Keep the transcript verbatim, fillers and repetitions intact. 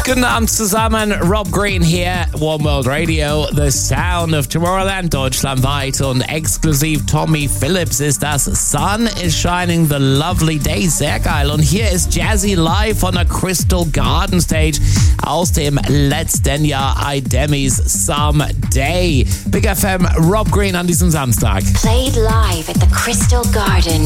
Guten Abend zusammen, Rob Green hier, One World Radio, the sound of Tomorrowland deutschlandweit und exklusiv Tommy Phillips ist das. Sun is shining, the lovely day, sehr geil. Und hier ist Jazzy live von der Crystal Garden Stage aus dem letzten Jahr Idemis Someday. Big F M, Rob Green an diesem Samstag. Played live at the Crystal Garden.